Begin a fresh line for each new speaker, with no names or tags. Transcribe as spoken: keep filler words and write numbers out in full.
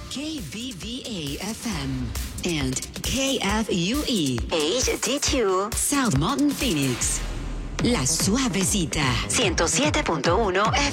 K V V A F M and K F U E H D two South Mountain Phoenix. La Suavecita ciento siete punto uno